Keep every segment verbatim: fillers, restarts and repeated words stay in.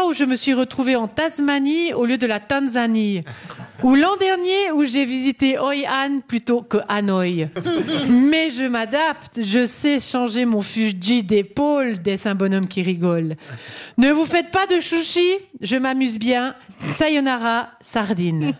où je me suis retrouvée en Tasmanie au lieu de la Tanzanie. Ou l'an dernier où j'ai visité Hoi An plutôt que Hanoï. Mais je m'adapte, je sais changer mon fusil d'épaule, dès un bonhomme qui rigole. Ne vous faites pas de chouchis, je m'amuse bien. Sayonara, sardine.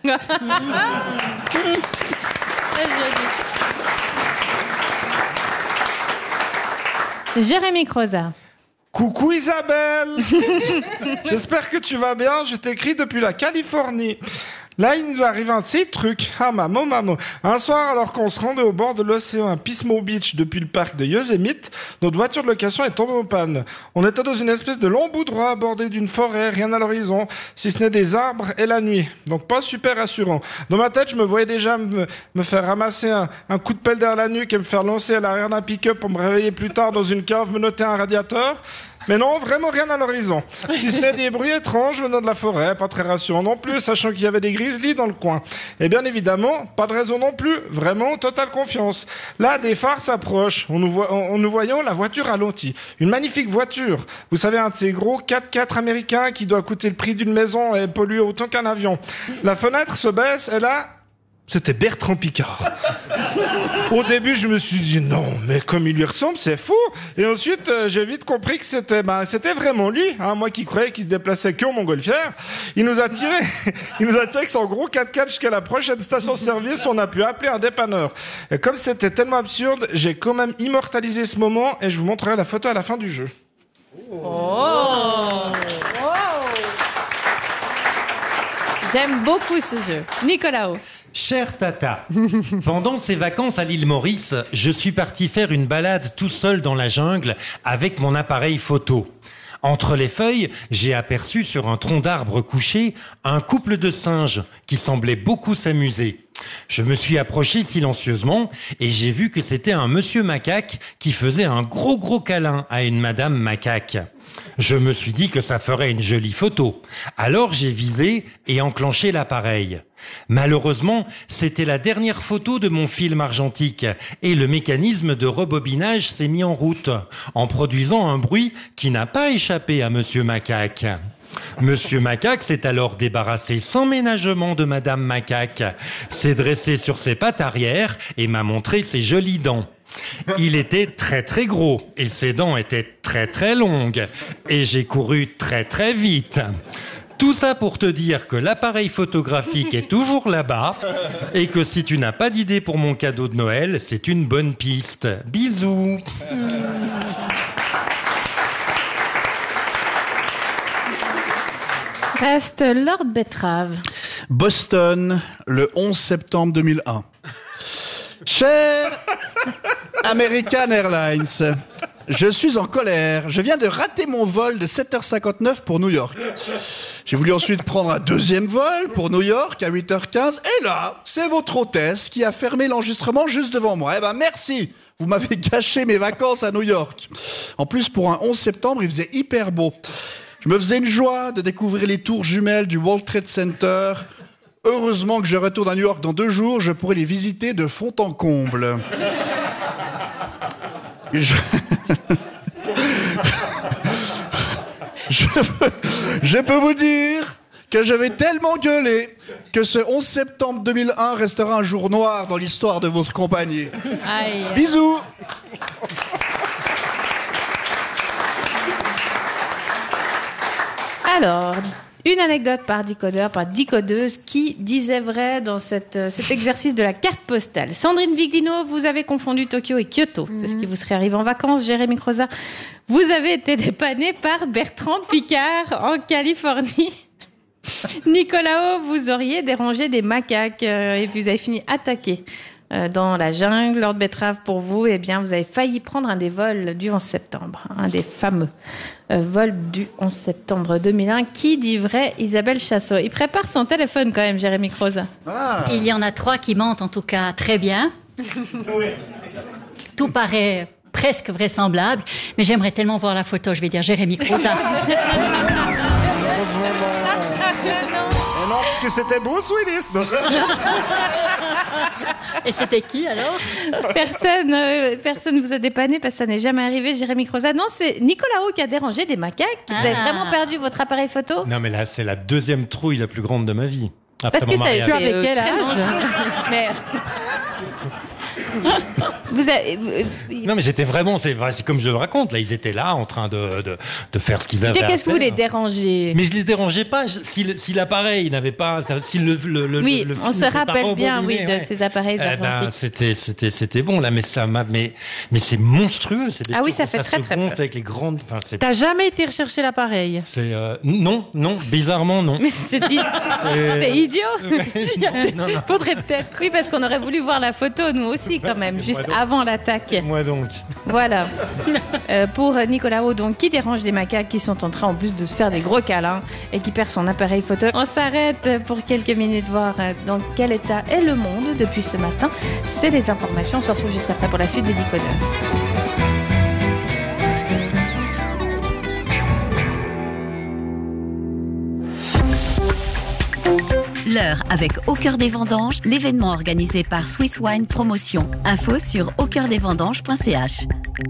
Jérémy Croza. Coucou Isabelle. J'espère que tu vas bien, je t'écris depuis la Californie. Là, il nous arrive un petit truc. Ah, maman, maman. Un soir, alors qu'on se rendait au bord de l'océan à Pismo Beach depuis le parc de Yosemite, notre voiture de location est tombée en panne. On était dans une espèce de long bout droit bordé d'une forêt, rien à l'horizon, si ce n'est des arbres et la nuit. Donc pas super rassurant. Dans ma tête, je me voyais déjà me, me faire ramasser un, un coup de pelle derrière la nuque et me faire lancer à l'arrière d'un pick-up pour me réveiller plus tard dans une cave, me noter un radiateur. Mais non, vraiment rien à l'horizon. Si ce n'est des bruits étranges venant de la forêt, pas très rassurant non plus, sachant qu'il y avait des grizzlies dans le coin. Et bien évidemment, pas de raison non plus, vraiment totale confiance. Là, des phares s'approchent, on nous, voit, on, on nous voyons la voiture ralentie. Une magnifique voiture. Vous savez, un de ces gros quatre-quatre américains qui doit coûter le prix d'une maison et polluer autant qu'un avion. La fenêtre se baisse et là... C'était Bertrand Piccard. Au début, je me suis dit non, mais comme il lui ressemble, c'est fou. Et ensuite, euh, j'ai vite compris que c'était, bah, c'était vraiment lui. Hein, moi qui croyais qu'il se déplaçait que en montgolfière. Il nous a tiré, il nous a tiré avec son gros quatre-quatre jusqu'à la prochaine station-service. On a pu appeler un dépanneur. Et comme c'était tellement absurde, j'ai quand même immortalisé ce moment et je vous montrerai la photo à la fin du jeu. Oh. J'aime beaucoup ce jeu. Nicolas. Cher Tata, pendant ces vacances à l'île Maurice, je suis parti faire une balade tout seul dans la jungle avec mon appareil photo. Entre les feuilles, j'ai aperçu sur un tronc d'arbre couché un couple de singes qui semblait beaucoup s'amuser. Je me suis approché silencieusement et j'ai vu que c'était un monsieur macaque qui faisait un gros gros câlin à une madame macaque. Je me suis dit que ça ferait une jolie photo. Alors j'ai visé et enclenché l'appareil. Malheureusement, c'était la dernière photo de mon film argentique et le mécanisme de rebobinage s'est mis en route en produisant un bruit qui n'a pas échappé à Monsieur Macaque. Monsieur Macaque s'est alors débarrassé sans ménagement de Madame Macaque, s'est dressé sur ses pattes arrière et m'a montré ses jolies dents. Il était très très gros et ses dents étaient très très longues et j'ai couru très très vite. Tout ça pour te dire que l'appareil photographique est toujours là-bas et que si tu n'as pas d'idée pour mon cadeau de Noël, c'est une bonne piste. Bisous. Reste Lord Betrave. Boston, le onze septembre deux mille un. Cher American Airlines, je suis en colère. Je viens de rater mon vol de sept heures cinquante-neuf pour New York. J'ai voulu ensuite prendre un deuxième vol pour New York à huit heures quinze. Et là, c'est votre hôtesse qui a fermé l'enregistrement juste devant moi. Eh ben, merci. Vous m'avez gâché mes vacances à New York. En plus, pour un onze septembre, il faisait hyper beau. Je me faisais une joie de découvrir les tours jumelles du World Trade Center. Heureusement que je retourne à New York dans deux jours, je pourrai les visiter de fond en comble. Je... je... je peux vous dire que je vais tellement gueuler que ce onze septembre deux mille un restera un jour noir dans l'histoire de votre compagnie. Aïe. Bisous. Alors, une anecdote par décodeur, par décodeuse, qui disait vrai dans cette, cet exercice de la carte postale. Sandrine Viglino, vous avez confondu Tokyo et Kyoto. Mmh. C'est ce qui vous serait arrivé en vacances. Jérémy Croza, vous avez été dépanné par Bertrand Piccard en Californie. Nicolas, vous auriez dérangé des macaques euh, et puis vous avez fini attaqué euh, dans la jungle. Lord Betrave, pour vous, eh bien, vous avez failli prendre un des vols du onze septembre, un des fameux euh, vols du onze septembre deux mille un. Qui dit vrai? Isabelle Chassot. Il prépare son téléphone quand même, Jérémy Croza. Ah. Il y en a trois qui mentent en tout cas très bien. Oui. Tout paraît presque vraisemblable, mais j'aimerais tellement voir la photo. Je vais dire Jérémy Croza. Non. que c'était Bruce Willis. Non. Et c'était qui alors? Personne, euh, personne vous a dépanné parce que ça n'est jamais arrivé, Jérémy Crozat. Non, c'est Nicolas Roux qui a dérangé des macaques. Vous avez Ah. vraiment perdu votre appareil photo? Non, mais là, c'est la deuxième trouille la plus grande de ma vie. Après Parce mon que ça a mariage. été Tu avais euh, quel très âge dangereux. Mais vous avez, vous- Non, mais j'étais vraiment, c'est, c'est comme je le raconte, là, ils étaient là en train de, de, de faire ce qu'ils avaient Dieu, à qu'est-ce que vous faire. les dérangez? Mais je les dérangeais pas. Je- Si, le- si l'appareil n'avait pas, si le, le, le Oui, le on film se n'était pas rappelle bien, oui, rembobiné, de ouais. ces appareils Eh ben, argentiques. c'était, c'était, c'était bon là, mais ça m'a, mais, mais c'est monstrueux. C'est des Ah oui, trucs ça où fait très, se très gonfle peur. avec les grandes. Enfin, c'est, T'as jamais été rechercher l'appareil? c'est euh, non, non, bizarrement non. Mais c'est di- c'est idiot. non, non. Faudrait peut-être. Oui, parce qu'on aurait voulu voir la photo, nous aussi, quand même, Moi juste donc. avant l'attaque. Moi donc. Voilà. Euh, pour Nicolas Roux, donc, qui dérange des macaques qui sont en train, en plus, de se faire des gros câlins et qui perd son appareil photo. On s'arrête pour quelques minutes, voir euh, dans quel état est le monde depuis ce matin. C'est les informations. On se retrouve juste après pour la suite des décodeurs. L'heure avec Au cœur des vendanges, l'événement organisé par Swiss Wine Promotion. Info sur au cœur des vendanges point c h.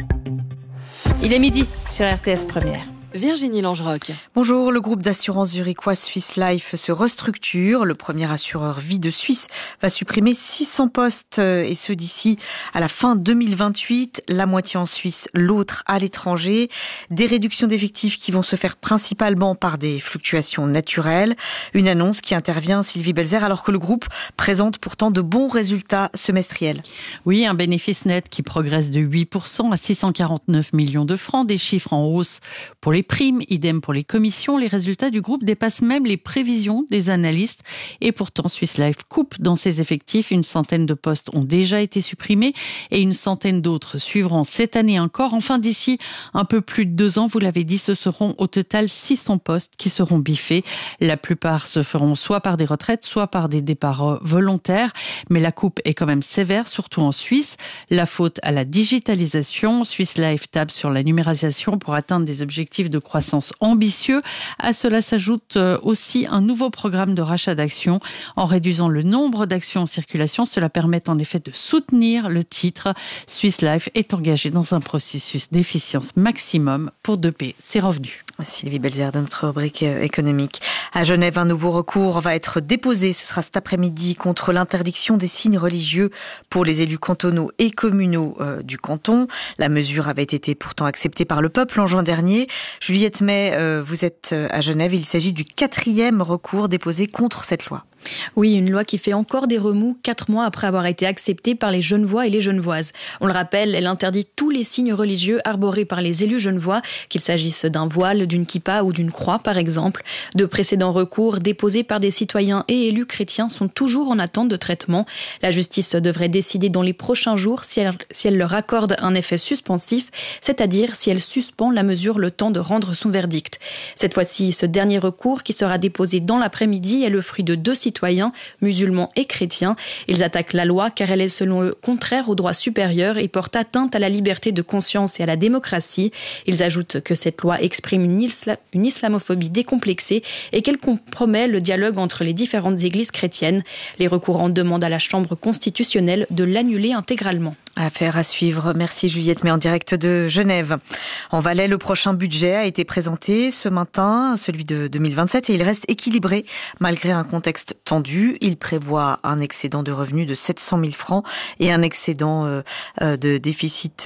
Il est midi sur R T S Première. Virginie Langeroc. Bonjour, le groupe d'assurance zurichois Swiss Life se restructure. Le premier assureur vie de Suisse va supprimer six cents postes et ce d'ici à la fin deux mille vingt-huit. La moitié en Suisse, l'autre à l'étranger. Des réductions d'effectifs qui vont se faire principalement par des fluctuations naturelles. Une annonce qui intervient, Sylvie Belzer, alors que le groupe présente pourtant de bons résultats semestriels. Oui, un bénéfice net qui progresse de huit pour cent à six cent quarante-neuf millions de francs, des chiffres en hausse pour les primes, idem pour les commissions. Les résultats du groupe dépassent même les prévisions des analystes et pourtant Swiss Life coupe dans ses effectifs. Une centaine de postes ont déjà été supprimés et une centaine d'autres suivront cette année encore. Enfin, d'ici un peu plus de deux ans, vous l'avez dit, ce seront au total six cents postes qui seront biffés. La plupart se feront soit par des retraites, soit par des départs volontaires. Mais la coupe est quand même sévère, surtout en Suisse. La faute à la digitalisation. Swiss Life table sur la numérisation pour atteindre des objectifs de croissance ambitieux. À cela s'ajoute aussi un nouveau programme de rachat d'actions. En réduisant le nombre d'actions en circulation, cela permet en effet de soutenir le titre. Swiss Life est engagé dans un processus d'efficience maximum pour doper ses revenus. Sylvie Belzer, de notre rubrique économique. À Genève, un nouveau recours va être déposé. Ce sera cet après-midi contre l'interdiction des signes religieux pour les élus cantonaux et communaux euh, du canton. La mesure avait été pourtant acceptée par le peuple en juin dernier. Juliette May, euh, vous êtes à Genève. Il s'agit du quatrième recours déposé contre cette loi. Oui, une loi qui fait encore des remous quatre mois après avoir été acceptée par les Genevois et les Genevoises. On le rappelle, elle interdit tous les signes religieux arborés par les élus genevois, qu'il s'agisse d'un voile, d'une kippa ou d'une croix par exemple. De précédents recours déposés par des citoyens et élus chrétiens sont toujours en attente de traitement. La justice devrait décider dans les prochains jours si elle, si elle leur accorde un effet suspensif, c'est-à-dire si elle suspend la mesure le temps de rendre son verdict. Cette fois-ci, ce dernier recours qui sera déposé dans l'après-midi est le fruit de deux citoyens citoyens, musulmans et chrétiens. Ils attaquent la loi car elle est selon eux contraire aux droits supérieurs et porte atteinte à la liberté de conscience et à la démocratie. Ils ajoutent que cette loi exprime une, isla- une islamophobie décomplexée et qu'elle compromet le dialogue entre les différentes églises chrétiennes. Les recourants demandent à la Chambre constitutionnelle de l'annuler intégralement. Affaire à suivre. Merci Juliette, mais en direct de Genève. En Valais, le prochain budget a été présenté ce matin, celui de deux mille vingt-sept, et il reste équilibré malgré un contexte tendu. Il prévoit un excédent de revenus de sept cent mille francs et un excédent euh, de déficit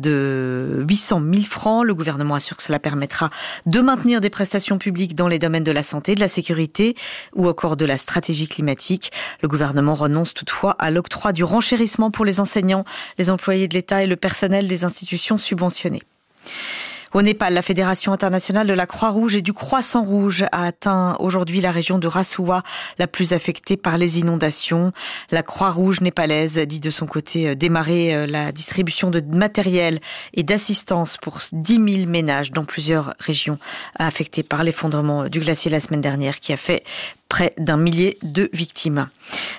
de huit cent mille francs. Le gouvernement assure que cela permettra de maintenir des prestations publiques dans les domaines de la santé, de la sécurité ou encore de la stratégie climatique. Le gouvernement renonce toutefois à l'octroi du renchérissement pour les enseignants, les employés de l'État et le personnel des institutions subventionnées. Au Népal, la Fédération internationale de la Croix-Rouge et du Croissant-Rouge a atteint aujourd'hui la région de Rassoua, la plus affectée par les inondations. La Croix-Rouge népalaise dit de son côté démarrer la distribution de matériel et d'assistance pour dix mille ménages dans plusieurs régions affectées par l'effondrement du glacier la semaine dernière qui a fait près d'un millier de victimes.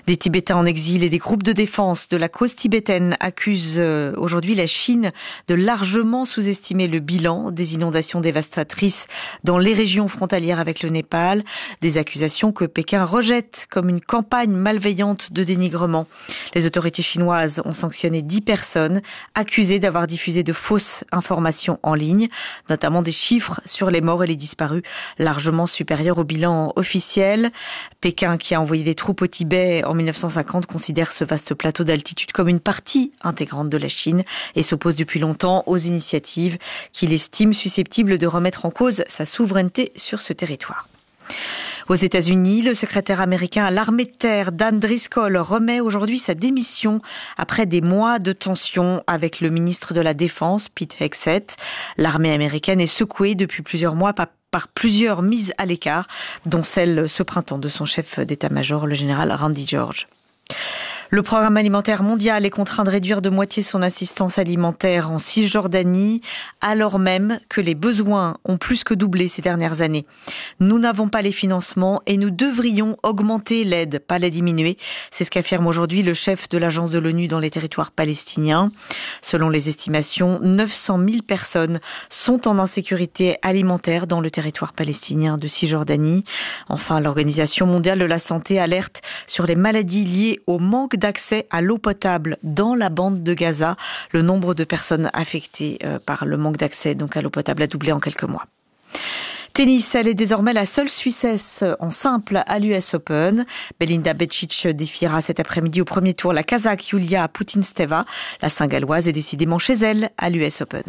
Des Tibétains en exil et des groupes de défense de la cause tibétaine accusent aujourd'hui la Chine de largement sous-estimer le bilan des inondations dévastatrices dans les régions frontalières avec le Népal. Des accusations que Pékin rejette comme une campagne malveillante de dénigrement. Les autorités chinoises ont sanctionné dix personnes accusées d'avoir diffusé de fausses informations en ligne, notamment des chiffres sur les morts et les disparus largement supérieurs au bilan officiel. Pékin, qui a envoyé des troupes au Tibet en mille neuf cent cinquante, considère ce vaste plateau d'altitude comme une partie intégrante de la Chine et s'oppose depuis longtemps aux initiatives qu'il estime susceptibles de remettre en cause sa souveraineté sur ce territoire. Aux États-Unis, le secrétaire américain à l'armée de terre, Dan Driscoll, remet aujourd'hui sa démission après des mois de tensions avec le ministre de la Défense, Pete Hegseth. L'armée américaine est secouée depuis plusieurs mois par par plusieurs mises à l'écart, dont celle ce printemps de son chef d'état-major, le général Randy George. Le programme alimentaire mondial est contraint de réduire de moitié son assistance alimentaire en Cisjordanie, alors même que les besoins ont plus que doublé ces dernières années. Nous n'avons pas les financements et nous devrions augmenter l'aide, pas la diminuer. C'est ce qu'affirme aujourd'hui le chef de l'agence de l'ONU dans les territoires palestiniens. Selon les estimations, neuf cent mille personnes sont en insécurité alimentaire dans le territoire palestinien de Cisjordanie. Enfin, l'Organisation mondiale de la santé alerte sur les maladies liées au manque d'accès à l'eau potable dans la bande de Gaza. Le nombre de personnes affectées par le manque d'accès donc à l'eau potable a doublé en quelques mois. Tennis, elle est désormais la seule Suissesse en simple à l'U S Open. Belinda Bečić défiera cet après-midi au premier tour la Kazakh Yulia Putintseva. La Saint-Galloise est décidément chez elle à l'U S Open.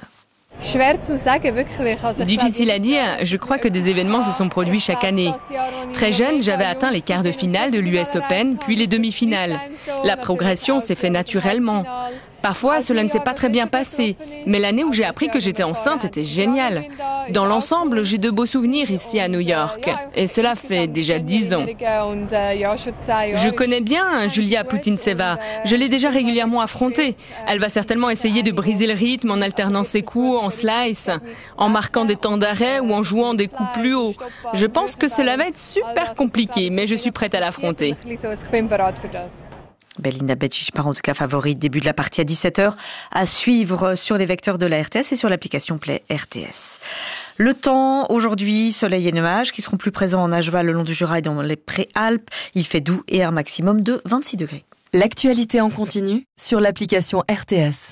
Difficile à dire, je crois que des événements se sont produits chaque année. Très jeune, j'avais atteint les quarts de finale de l'U S Open, puis les demi-finales. La progression s'est faite naturellement. Parfois, cela ne s'est pas très bien passé, mais l'année où j'ai appris que j'étais enceinte était géniale. Dans l'ensemble, j'ai de beaux souvenirs ici à New York, et cela fait déjà dix ans. Je connais bien Julia Putintseva, je l'ai déjà régulièrement affrontée. Elle va certainement essayer de briser le rythme en alternant ses coups en slice, en marquant des temps d'arrêt ou en jouant des coups plus hauts. Je pense que cela va être super compliqué, mais je suis prête à l'affronter. Belinda Bečić part en tout cas favorite. Début de la partie à dix-sept heures à suivre sur les vecteurs de la R T S et sur l'application Play R T S. Le temps, aujourd'hui, soleil et nuages qui seront plus présents en acheval le long du Jura et dans les Préalpes. Il fait doux et un maximum de vingt-six degrés. L'actualité en continu sur l'application R T S.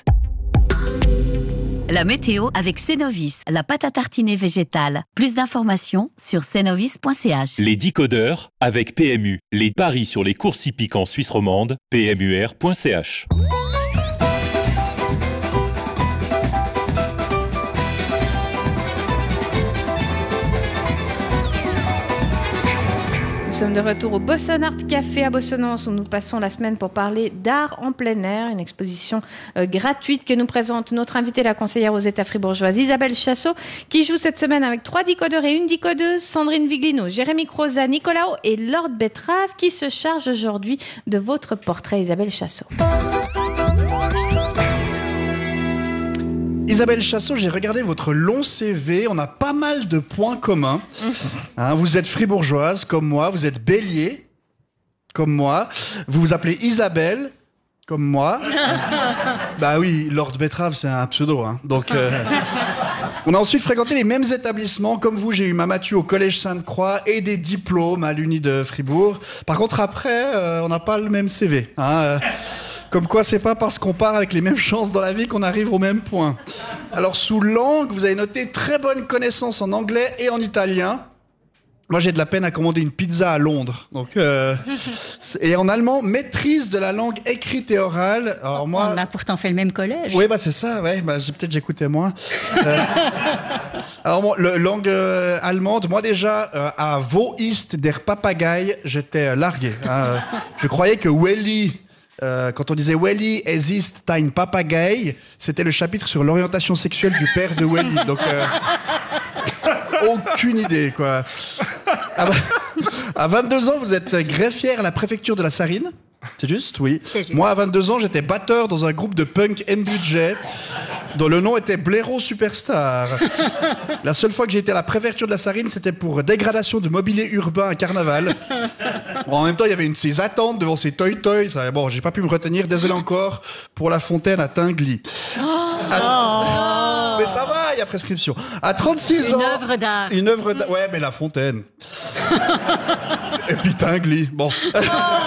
La météo avec Cenovis, la pâte à tartiner végétale. Plus d'informations sur cenovis point c h. Les décodeurs avec P M U. Les paris sur les courses hippiques en Suisse romande, p m u r point c h. Nous sommes de retour au Boston Art Café à Bossonnance où nous passons la semaine pour parler d'art en plein air, une exposition euh, gratuite que nous présente notre invitée, la conseillère aux États fribourgeoise Isabelle Chassot, qui joue cette semaine avec trois décodeurs et une décodeuse, Sandrine Viglino, Jérémy Croza, Nicolao et Lord Betrave, qui se charge aujourd'hui de votre portrait, Isabelle Chassot. Isabelle Chassot, j'ai regardé votre long C V, on a pas mal de points communs. Hein, vous êtes fribourgeoise comme moi, vous êtes bélier comme moi, vous vous appelez Isabelle comme moi. Bah oui, Lord Betrave, c'est un pseudo. Hein. Donc, euh, on a ensuite fréquenté les mêmes établissements. Comme vous, j'ai eu ma matu au Collège Sainte-Croix et des diplômes à l'Uni de Fribourg. Par contre, après, euh, on n'a pas le même C V. Hein, euh, Comme quoi, c'est pas parce qu'on part avec les mêmes chances dans la vie qu'on arrive au même point. Alors, sous langue, vous avez noté très bonne connaissance en anglais et en italien. Moi, j'ai de la peine à commander une pizza à Londres. Donc, euh, et en allemand, maîtrise de la langue écrite et orale. Alors moi, on a pourtant fait le même collège. Oui, bah c'est ça. Ouais, bah j'ai, peut-être j'écoutais moins. Euh, alors moi, le langue euh, allemande, moi déjà euh, à Wo ist der Papagei, j'étais euh, largué. Hein. Je croyais que Welly. Euh, quand on disait Welly, es ist dein Papagei, c'était le chapitre sur l'orientation sexuelle du père de Welly. Donc, euh, aucune idée, quoi. À, à vingt-deux ans, vous êtes greffière à la préfecture de la Sarine. C'est juste, oui. C'est juste. Moi, à vingt-deux ans, j'étais batteur dans un groupe de punk M-budget. dont le nom était Blaireau Superstar. La seule fois que j'ai été à la préfecture de la Sarine, c'était pour dégradation de mobilier urbain à Carnaval. Bon, en même temps, il y avait une de ces attentes devant ces toy-toys. Ça, bon, j'ai pas pu me retenir. Désolé encore pour la fontaine à Tinguely. Oh. À... Mais ça va, il y a prescription. À trente-six ans... Une œuvre d'art. Une œuvre d'art. Ouais, mais la fontaine. Et puis Tinguely. Bon. Oh.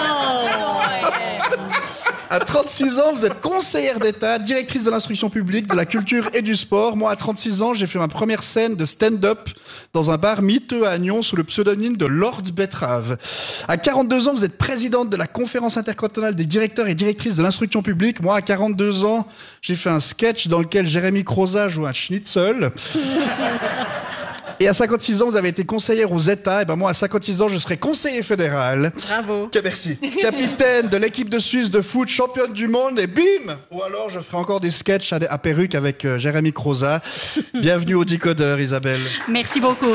À trente-six ans, vous êtes conseillère d'État, directrice de l'instruction publique, de la culture et du sport. Moi, à trente-six ans, j'ai fait ma première scène de stand-up dans un bar miteux à Agnon sous le pseudonyme de Lord Betrave. À quarante-deux ans, vous êtes présidente de la conférence intercantonale des directeurs et directrices de l'instruction publique. Moi, à quarante-deux ans, j'ai fait un sketch dans lequel Jérémy Croza joue un schnitzel. Et à cinquante-six ans, vous avez été conseillère aux États. Et ben moi, à cinquante-six ans, je serai conseiller fédéral. Bravo. Que merci. Capitaine de l'équipe de Suisse de foot, championne du monde, et bim! Ou alors, je ferai encore des sketchs à, à perruque avec euh, Jérémy Croza. Bienvenue au Décodeur, Isabelle. Merci beaucoup.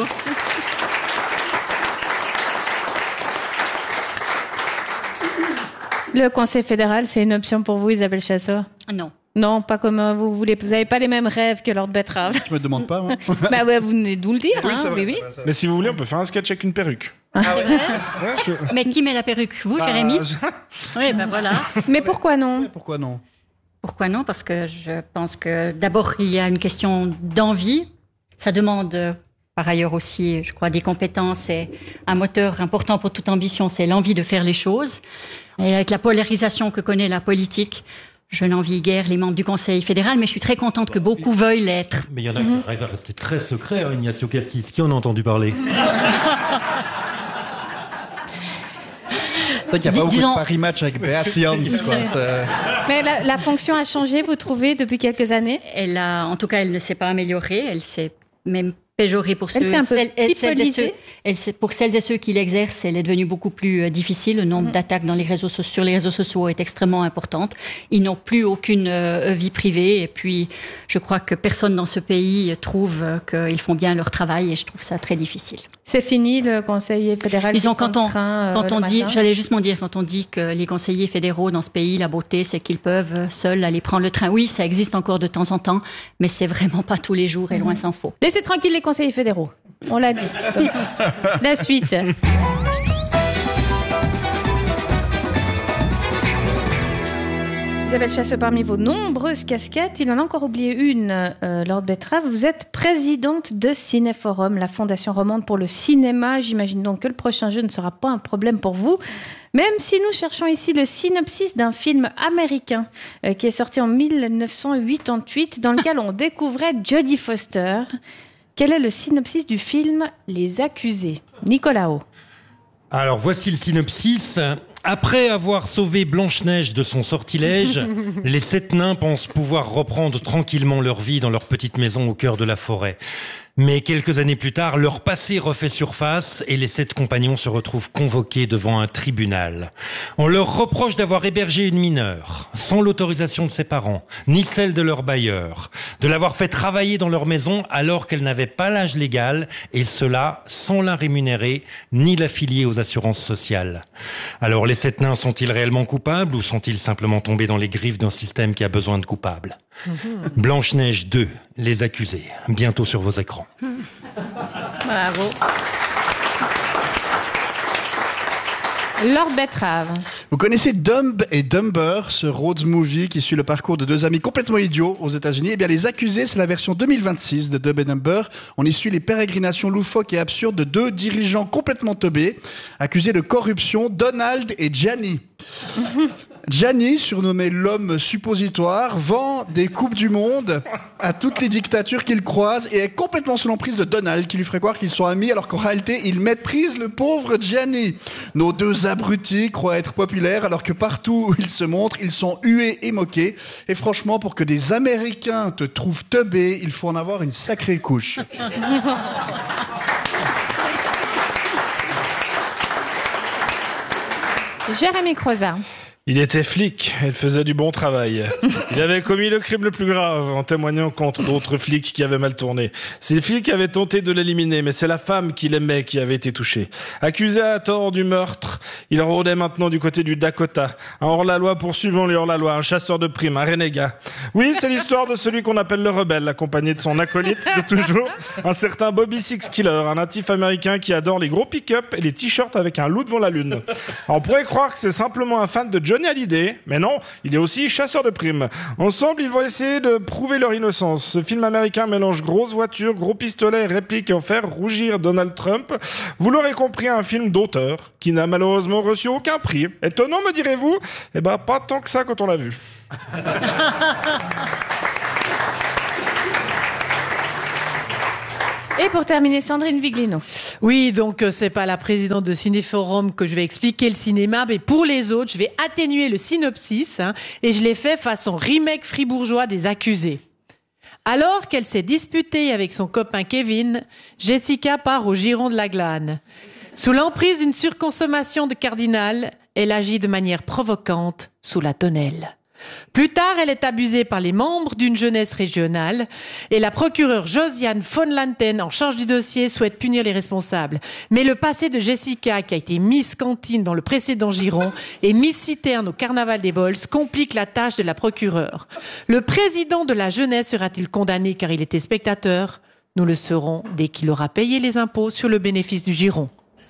Le Conseil fédéral, c'est une option pour vous, Isabelle Chassor? Non. Non, pas comme euh, vous voulez. Vous n'avez pas les mêmes rêves que Lord Betrave. Je me demande pas, moi. Bah ouais, vous venez d'où le dire. Oui, hein, ça va, oui, oui. ça va, ça va. Mais si vous voulez, on peut faire un sketch avec une perruque. Ah ouais. Ouais, je... Mais qui met la perruque? Vous, Bah, Jérémy? je- Oui, ben voilà. Mais pourquoi non? Pourquoi non? Pourquoi non? Parce que je pense que d'abord, il y a une question d'envie. Ça demande euh, par ailleurs aussi, je crois, des compétences et un moteur important pour toute ambition, c'est l'envie de faire les choses. Et avec la polarisation que connaît la politique, je n'envie guère les membres du Conseil fédéral, mais je suis très contente que beaucoup veuillent l'être. Mais il y en a qui arrivent à rester très secrets, hein, Ignacio Cassis. Qui en a entendu parler? C'est vrai qu'il n'y a pas beaucoup Disons- de Paris match avec Beat Jans, quoi. Euh, Mais la, la fonction a changé, vous trouvez, depuis quelques années? Elle a, en tout cas, elle ne s'est pas améliorée. Elle s'est même péjorée pour ceux, Elle s'est un peu celles, elle- celles et pipolisée. ceux, elle s'est- pour celles et ceux qui l'exercent, elle est devenue beaucoup plus euh, difficile. Le nombre d'attaques dans les réseaux so- sur les réseaux sociaux est extrêmement importante. Ils n'ont plus aucune euh, vie privée. Et puis, je crois que personne dans ce pays trouve euh, qu'ils font bien leur travail. Et je trouve ça très difficile. C'est fini, le Conseil fédéral? Disons, qui prend quand on, le train, euh, quand le on dit, matin? j'allais justement dire, quand on dit que les conseillers fédéraux dans ce pays, la beauté, c'est qu'ils peuvent euh, seuls aller prendre le train. Oui, ça existe encore de temps en temps, mais c'est vraiment pas tous les jours et loin s'en faut. Laissez tranquille les conseillers fédéraux. On l'a dit. La suite. Isabelle Chasseur, parmi vos nombreuses casquettes, il en a encore oublié une, euh, Lord Betrave. Vous êtes présidente de Cinéforum, la fondation romande pour le cinéma. J'imagine donc que le prochain jeu ne sera pas un problème pour vous. Même si nous cherchons ici le synopsis d'un film américain euh, qui est sorti en mille neuf cent quatre-vingt-huit, dans lequel on découvrait Jodie Foster. Quel est le synopsis du film Les Accusés? Nicolas O. Alors voici le synopsis. Après avoir sauvé Blanche-Neige de son sortilège, les sept nains pensent pouvoir reprendre tranquillement leur vie dans leur petite maison au cœur de la forêt. Mais quelques années plus tard, leur passé refait surface et les sept compagnons se retrouvent convoqués devant un tribunal. On leur reproche d'avoir hébergé une mineure, sans l'autorisation de ses parents, ni celle de leur bailleur, de l'avoir fait travailler dans leur maison alors qu'elle n'avait pas l'âge légal, et cela sans la rémunérer, ni l'affilier aux assurances sociales. Alors les sept nains sont-ils réellement coupables ou sont-ils simplement tombés dans les griffes d'un système qui a besoin de coupables? Blanche-Neige deux, Les Accusés, bientôt sur vos écrans. Bravo. Lord Betrave. Vous connaissez Dumb et Dumber, ce road movie qui suit le parcours de deux amis complètement idiots aux États-Unis? Eh bien, Les Accusés, c'est la version deux mille vingt-six de Dumb et Dumber. On y suit les pérégrinations loufoques et absurdes de deux dirigeants complètement teubés, accusés de corruption, Donald et Gianni. Gianni, surnommé l'homme suppositoire, vend des coupes du monde à toutes les dictatures qu'il croise et est complètement sous l'emprise de Donald, qui lui ferait croire qu'ils sont amis alors qu'en réalité, il méprise le pauvre Gianni. Nos deux abrutis croient être populaires alors que partout où ils se montrent, ils sont hués et moqués. Et franchement, pour que des Américains te trouvent teubé, il faut en avoir une sacrée couche. Jérémy Croza. Il était flic, il faisait du bon travail. Il avait commis le crime le plus grave en témoignant contre d'autres flics qui avaient mal tourné. Ces flics avaient tenté de l'éliminer, mais c'est la femme qu'il aimait qui avait été touchée. Accusé à tort du meurtre, il rôdait maintenant du côté du Dakota. Un hors-la-loi poursuivant le hors-la-loi, un chasseur de primes, un renégat. Oui, c'est l'histoire de celui qu'on appelle le rebelle, accompagné de son acolyte de toujours, un certain Bobby Six Killer, un natif américain qui adore les gros pick-up et les t-shirts avec un loup devant la lune. Alors, on pourrait croire que c'est simplement un fan de Johnny Hallyday, mais non, il est aussi chasseur de primes. Ensemble, ils vont essayer de prouver leur innocence. Ce film américain mélange grosses voitures, gros pistolets et répliques en faire rougir Donald Trump. Vous l'aurez compris, un film d'auteur qui n'a malheureusement reçu aucun prix. Étonnant, me direz-vous ? Eh ben, pas tant que ça quand on l'a vu. Et pour terminer, Sandrine Viglino. Oui, donc euh, c'est pas la présidente de Cinéforum que je vais expliquer le cinéma, mais pour les autres, je vais atténuer le synopsis, hein, et je l'ai fait façon remake fribourgeois des Accusés. Alors qu'elle s'est disputée avec son copain Kevin, Jessica part au giron de la glane. Sous l'emprise d'une surconsommation de cardinal, elle agit de manière provocante sous la tonnelle. Plus tard, elle est abusée par les membres d'une jeunesse régionale et la procureure Josiane von Lanten, en charge du dossier, souhaite punir les responsables. Mais le passé de Jessica, qui a été Miss Cantine dans le précédent giron et Miss Citerne au Carnaval des Bols, complique la tâche de la procureure. Le président de la jeunesse sera-t-il condamné car il était spectateur ? Nous le saurons dès qu'il aura payé les impôts sur le bénéfice du giron.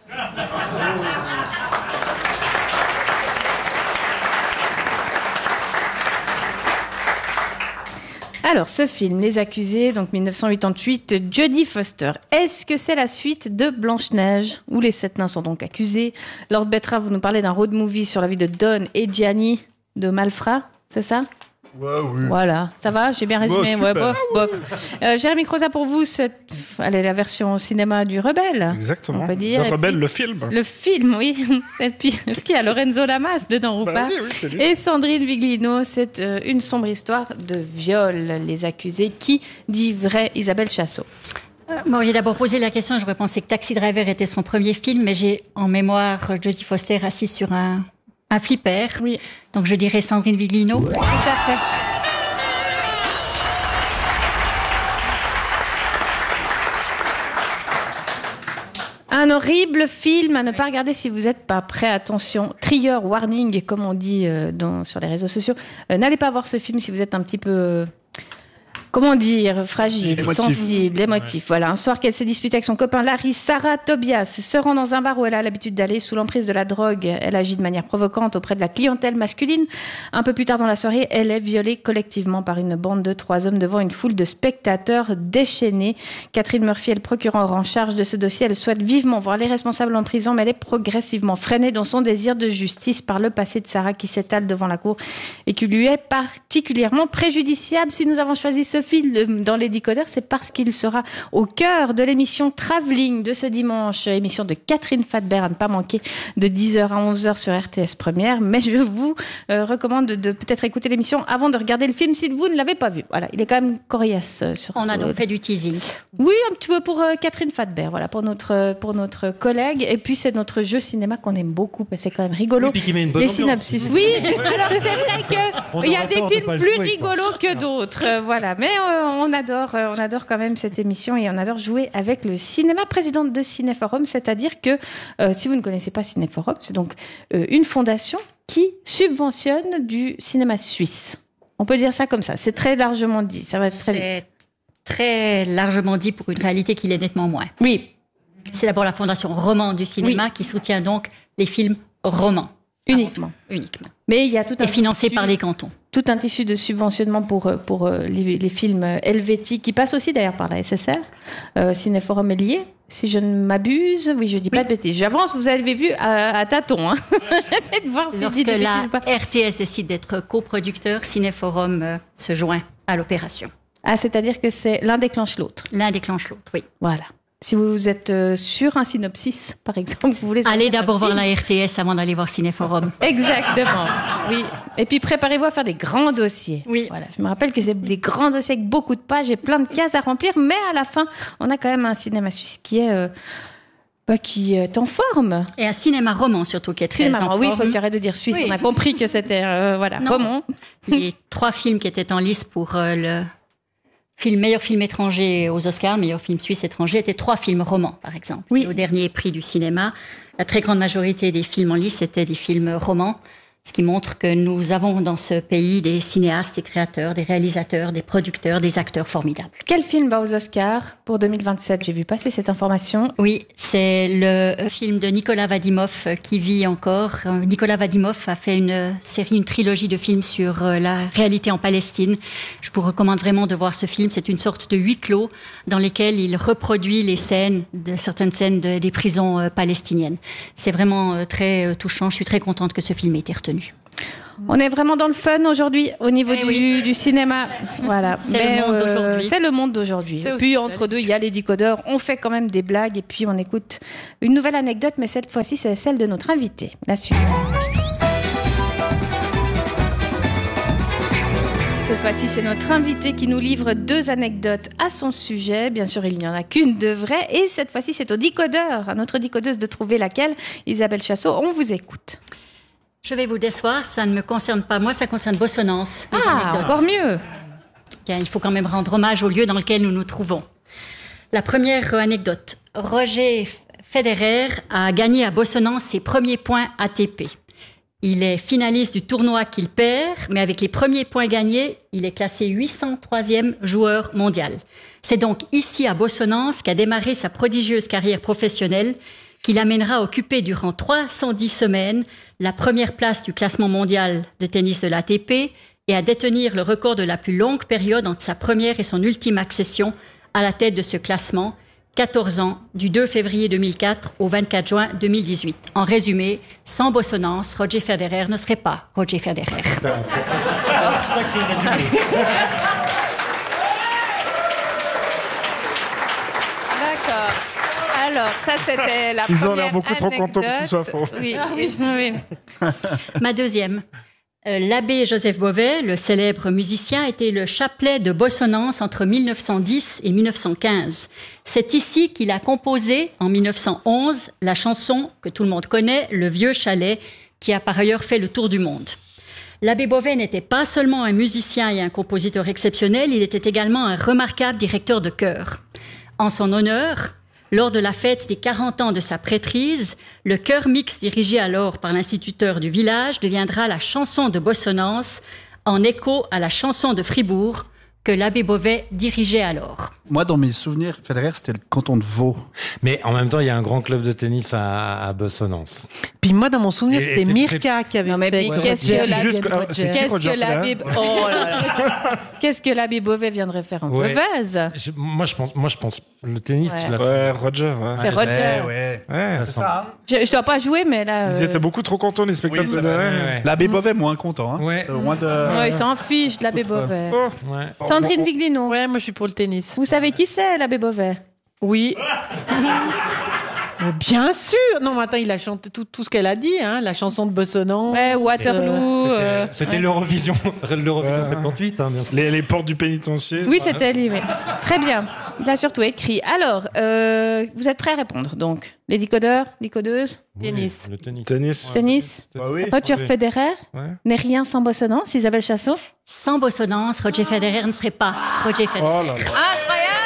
Alors, ce film, Les Accusés, donc dix-neuf cent quatre-vingt-huit, Jodie Foster. Est-ce que c'est la suite de Blanche-Neige, où les sept nains sont donc accusés ? Lord Betra, vous nous parlez d'un road movie sur la vie de Don et Gianni de Malfrat, c'est ça ? Ouais, oui. Voilà, ça va, j'ai bien résumé. Bon, ouais, bof, bof. Euh, Jérémy Croza, pour vous, c'est allez, la version cinéma du Rebelle. Exactement. On peut dire. Le Rebelle, puis, le film. Le film, oui. Et puis, est-ce qu'il y a Lorenzo Lamas dedans ou bah pas ? oui, oui, c'est lui. Et Sandrine Viglino, c'est euh, une sombre histoire de viol. Les accusés, qui dit vrai, Isabelle Chassot. Euh, Vous m'auriez d'abord posé la question, j'aurais pensé que Taxi Driver était son premier film, mais j'ai en mémoire Jodie Foster assise sur un, un flipper. Oui. Donc je dirais Sandrine Viglino. Tout à fait. Un horrible film à ne pas regarder si vous n'êtes pas prêt. Attention, trigger warning, comme on dit euh, dans, sur les réseaux sociaux. Euh, n'allez pas voir ce film si vous êtes un petit peu... Euh, Comment dire, fragile, émotif. sensible, émotif. Ouais. Voilà. Un soir qu'elle s'est disputée avec son copain Larry, Sarah Tobias se rend dans un bar où elle a l'habitude d'aller sous l'emprise de la drogue. Elle agit de manière provocante auprès de la clientèle masculine. Un peu plus tard dans la soirée, elle est violée collectivement par une bande de trois hommes devant une foule de spectateurs déchaînés. Catherine Murphy est le procureur en charge de ce dossier. Elle souhaite vivement voir les responsables en prison, mais elle est progressivement freinée dans son désir de justice par le passé de Sarah qui s'étale devant la cour et qui lui est particulièrement préjudiciable. Si nous avons choisi ce film dans les décodeurs, c'est parce qu'il sera au cœur de l'émission Travelling de ce dimanche, émission de Catherine Fadbert à ne pas manquer de dix heures à onze heures sur R T S Première. Mais je vous euh, recommande de, de peut-être écouter l'émission avant de regarder le film si vous ne l'avez pas vu. Voilà, il est quand même coriace. Euh, sur, On a donc euh, fait du teasing. Oui, un petit peu pour euh, Catherine Fadbert, voilà, pour notre, pour notre collègue. Et puis c'est notre jeu cinéma qu'on aime beaucoup, parce que c'est quand même rigolo. Oui, puis qui met une bonne les ambiance. synopsis. Oui, alors c'est vrai On qu'il y a aura des tort de films pas le plus jouer, quoi. rigolos que d'autres. Euh, voilà, mais euh, on adore, euh, on adore quand même cette émission et on adore jouer avec le cinéma. Présidente de Cinéforum, c'est-à-dire que euh, si vous ne connaissez pas Cinéforum, c'est donc euh, une fondation qui subventionne du cinéma suisse. On peut dire ça comme ça. C'est très largement dit. Ça va être très C'est vite. très largement dit pour une réalité qui l'est nettement moins. Oui. C'est d'abord la fondation Roman du cinéma Oui. qui soutient donc les films romans. Uniquement. Uniquement. Mais il y a tout un Et financé tissu- par les cantons. tout un tissu de subventionnement pour, euh, pour euh, les, les films helvétiques qui passent aussi d'ailleurs par la S S R. Euh, Cinéforum est lié, si je ne m'abuse. Oui, je dis pas de bêtises. J'avance, vous avez vu à, à tâtons. Hein. J'essaie de voir si je Lorsque dis des la bêtises ou pas. R T S décide d'être coproducteur, Cinéforum euh, se joint à l'opération. Ah, c'est-à-dire que c'est l'un déclenche l'autre. L'un déclenche l'autre, oui. Voilà. Si vous êtes euh, sur un synopsis, par exemple, vous voulez... Allez d'abord voir la R T S avant d'aller voir Cinéforum. Exactement, oui. Et puis préparez-vous à faire des grands dossiers. Oui. Voilà. Je me rappelle que c'est des grands dossiers avec beaucoup de pages et plein de cases à remplir, mais à la fin, on a quand même un cinéma suisse qui est... Euh, Bah, qui est en forme. Et un cinéma roman surtout qui est très Cinéma, en oui, il forme. faut que j'arrête de dire suisse. Oui. On a compris que c'était euh, voilà Non. roman. Les trois films qui étaient en lice pour euh, le film meilleur film étranger aux Oscars, meilleur film suisse étranger, étaient trois films romans, par exemple. Oui. Et au dernier prix du cinéma, la très grande majorité des films en lice étaient des films romans. Ce qui montre que nous avons dans ce pays des cinéastes, des créateurs, des réalisateurs, des producteurs, des acteurs formidables. Quel film va aux Oscars pour deux mille vingt-sept? J'ai vu passer cette information. Oui, c'est le film de Nicolas Vadimov qui vit encore. Nicolas Vadimov a fait une série, une trilogie de films sur la réalité en Palestine. Je vous recommande vraiment de voir ce film. C'est une sorte de huis clos dans lesquels il reproduit les scènes, de certaines scènes de, des prisons palestiniennes. C'est vraiment très touchant. Je suis très contente que ce film ait été retenu. On est vraiment dans le fun aujourd'hui au niveau Eh du, oui. du cinéma. Voilà. C'est Mais, le monde euh, d'aujourd'hui. C'est le monde d'aujourd'hui. C'est Et aussi puis ça. entre deux, il y a les décodeurs. On fait quand même des blagues et puis on écoute une nouvelle anecdote, mais cette fois-ci, c'est celle de notre invité. La suite. Cette fois-ci, c'est notre invité qui nous livre deux anecdotes à son sujet. Bien sûr, il n'y en a qu'une de vraie. Et cette fois-ci, c'est au décodeur, à notre décodeuse de trouver laquelle. Isabelle Chassot, on vous écoute. Je vais vous décevoir, ça ne me concerne pas moi, ça concerne Bossonance. les Ah, anecdotes. encore mieux. Car il faut quand même rendre hommage au lieu dans lequel nous nous trouvons. La première anecdote. Roger Federer a gagné à Bossonance ses premiers points A T P. Il est finaliste du tournoi qu'il perd, mais avec les premiers points gagnés, il est classé huit cent troisième joueur mondial. C'est donc ici à Bossonance qu'a démarré sa prodigieuse carrière professionnelle qui l'amènera à occuper durant trois cent dix semaines la première place du classement mondial de tennis de l'A T P et à détenir le record de la plus longue période entre sa première et son ultime accession à la tête de ce classement, quatorze ans, du deux février deux mille quatre au vingt-quatre juin deux mille dix-huit. En résumé, sans Bossonance, Roger Federer ne serait pas Roger Federer. D'accord. Alors, ça, c'était la Ils ont première l'air beaucoup trop contents que ce soit faux. Oui, oui, oui. Ma deuxième. Euh, L'abbé Joseph Beauvais, le célèbre musicien, était le chapelet de Bossonance entre mille neuf cent dix et mille neuf cent quinze. C'est ici qu'il a composé, en mille neuf cent onze, la chanson que tout le monde connaît, Le Vieux Chalet, qui a par ailleurs fait le tour du monde. L'abbé Beauvais n'était pas seulement un musicien et un compositeur exceptionnel, il était également un remarquable directeur de chœur. En son honneur, lors de la fête des quarante ans de sa prêtrise, le chœur mixte dirigé alors par l'instituteur du village deviendra la chanson de Bossonance, en écho à la chanson de Fribourg que l'abbé Beauvais dirigeait alors. Moi, dans mes souvenirs, Federer, c'était le canton de Vaud. Mais en même temps, il y a un grand club de tennis à, à Bossonance. Puis moi, dans mon souvenir, Et- et c'était c'est Mirka qui avait Non, mais fait. puis Ouais. qu'est-ce Roger. que la- Juste- ah, c'est qui Qu'est-ce Roger que l'abbé Federer oh là là. Qu'est-ce que l'abbé Beauvais viendrait faire en Ouais. Beauvais? Je- moi, je pense, moi, je pense, le tennis, Ouais. tu l'as fait. Ouais, Roger. Ouais. C'est Roger. Ouais, ouais. Ouais. C'est ça, hein. Je, je dois pas jouer, mais là. Ils euh, étaient beaucoup trop contents, les Oui, spectateurs. c'est de vrai. Rennes. Ouais. L'abbé Beauvais, moins content. Hein. Ouais. Euh, moins de... ouais, ils s'en fichent de l'abbé Beauvais. Oh. Ouais. Sandrine Viglino, Ouais, moi je suis pour le tennis. vous savez qui c'est, l'abbé Beauvais? Oui. Mais bien sûr. Non, mais attends, il a chanté tout, tout ce qu'elle a dit, hein, la chanson de Bossonance. Ouais, Waterloo. C'était, euh, c'était l'Eurovision, l'Eurovision Ouais. soixante-dix, hein, bien sûr. Les, les portes du pénitencier. Oui, c'était lui, oui. Très bien. Il a surtout écrit. Alors, euh, vous êtes prêts à répondre, donc? Les décodeurs, décodeuses, Tennis. Oui, le tennis. Tennis. tennis. Bah oui. Roger oui. Federer Ouais. n'est rien sans Bossonance, Isabelle Chassot. Sans Bossonance, Roger Federer ne serait pas Roger Federer. Oh là là. Incroyable!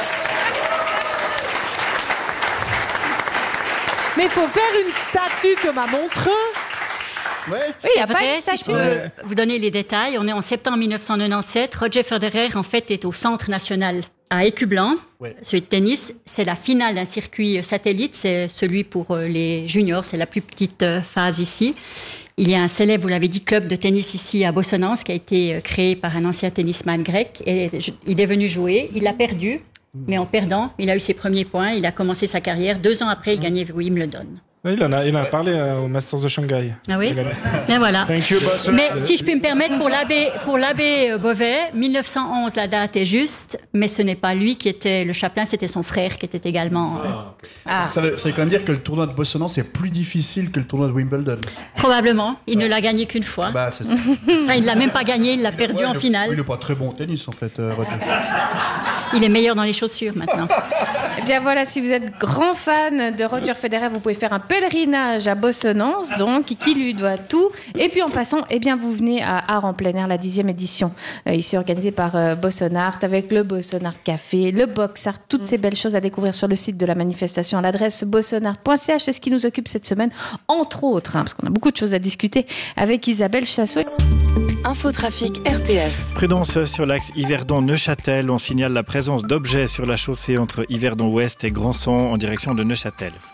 Mais il faut faire une statue comme à Montreux. Ouais. Oui, il n'y a C'est pas vrai, une si je statue. peux Ouais. vous donner les détails, on est en septembre mille neuf cent quatre-vingt-dix-sept. Roger Federer, en fait, est au Centre national à Écublanc. Ouais. Celui de tennis, c'est la finale d'un circuit satellite. C'est celui pour euh, les juniors. C'est la plus petite euh, phase ici. Il y a un célèbre, vous l'avez dit, club de tennis ici à Bossonance qui a été euh, créé par un ancien tennisman grec. Et je- il est venu jouer. Il l'a perdu. Mais en perdant, il a eu ses premiers points. Il a commencé sa carrière. Deux ans après, il gagnait Wimbledon. Oui, il en a, il en a parlé euh, au Masters de Shanghai. Ah oui? Il a- Bien voilà. Thank you, boss. Mais si je puis me permettre, pour l'abbé, pour l'abbé euh, Beauvais, mille neuf cent onze, la date est juste, mais ce n'est pas lui qui était le chapelain, c'était son frère qui était également. euh, Ah. Ça veut, ça veut quand même dire que le tournoi de Bossonance est plus difficile que le tournoi de Wimbledon. probablement. Il ne l'a gagné qu'une fois. Bah, c'est ça. Enfin, il l'a même pas gagné, il l'a perdu Ouais, en le- finale. Oui, il n'est pas très bon au tennis, en fait, euh, Roger. Il est meilleur dans les chaussures maintenant. Eh bien voilà, si vous êtes grand fan de Roger Federer, vous pouvez faire un pèlerinage à Bossonance, donc, qui lui doit tout. Et puis en passant, eh bien vous venez à Art en plein air, la dixième édition, euh, ici organisée par euh, Bosson Art, avec le Bosson Art Café, le Box Art, toutes ces belles choses à découvrir sur le site de la manifestation à l'adresse bossonart point c h. C'est ce qui nous occupe cette semaine, entre autres, hein, parce qu'on a beaucoup de choses à discuter avec Isabelle Chassot. Infotrafic R T S. Prudence sur l'axe Yverdon-Neuchâtel. On signale la présence d'objets sur la chaussée entre Yverdon-Ouest et Grandson en direction de Neuchâtel.